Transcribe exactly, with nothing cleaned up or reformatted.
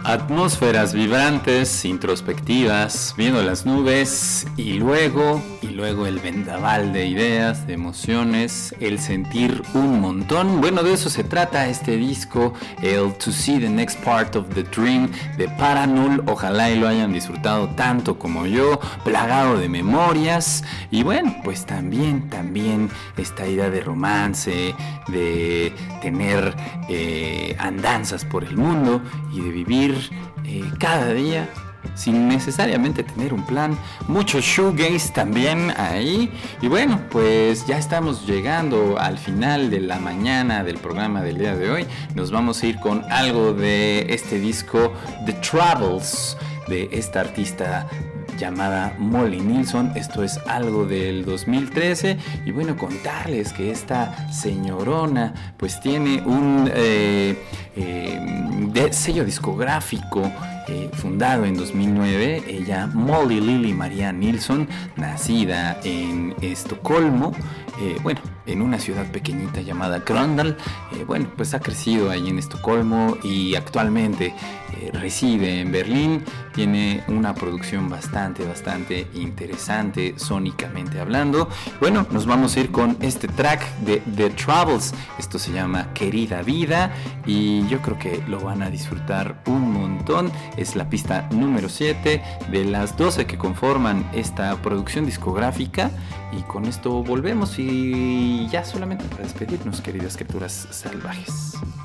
Atmósferas vibrantes, introspectivas, viendo las nubes y luego, y luego el vendaval de ideas, de emociones, el sentir un montón. Bueno, de eso se trata este disco, el To See the Next Part of the Dream de Parannoul. Ojalá y lo hayan disfrutado tanto como yo, plagado de memorias. Y bueno, pues también, también esta idea de romance, de tener eh, andanzas por el mundo y de vivir Eh, cada día sin necesariamente tener un plan. Mucho shoegaze también ahí. Y bueno, pues ya estamos llegando al final de la mañana del programa del día de hoy. Nos vamos a ir con algo de este disco The Travels de esta artista llamada Molly Nilsson. Esto es algo del dos mil trece. Y bueno, contarles que esta señorona pues tiene un eh, eh, de sello discográfico eh, fundado en dos mil nueve. Ella, Molly Lily Maria Nilsson, nacida en Estocolmo, eh, bueno, en una ciudad pequeñita llamada Gröndal. Eh, bueno, pues ha crecido ahí en Estocolmo y actualmente eh, reside en Berlín. Tiene una producción bastante, bastante interesante, sónicamente hablando. Bueno, nos vamos a ir con este track de The Travels. Esto se llama Querida Vida y yo creo que lo van a disfrutar un montón. Es la pista número siete de las doce que conforman esta producción discográfica. Y con esto volvemos y ya solamente para despedirnos, queridas criaturas salvajes.